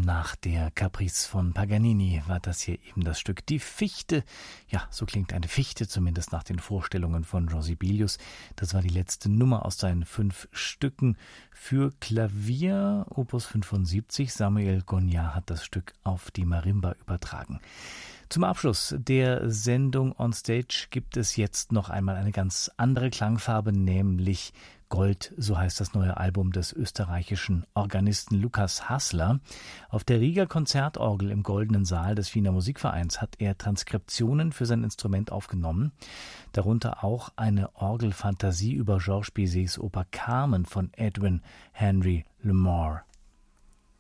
Nach der Caprice von Paganini war das hier eben das Stück Die Fichte. Ja, so klingt eine Fichte, zumindest nach den Vorstellungen von Jean Sibelius. Das war die letzte Nummer aus seinen 5 Stücken für Klavier, Opus 75. Samuel Gognard hat das Stück auf die Marimba übertragen. Zum Abschluss der Sendung On Stage gibt es jetzt noch einmal eine ganz andere Klangfarbe, nämlich Gold, so heißt das neue Album des österreichischen Organisten Lukas Haßler. Auf der Rieger Konzertorgel im Goldenen Saal des Wiener Musikvereins hat er Transkriptionen für sein Instrument aufgenommen, darunter auch eine Orgelfantasie über Georges Bizets Oper Carmen von Edwin Henry Lemore.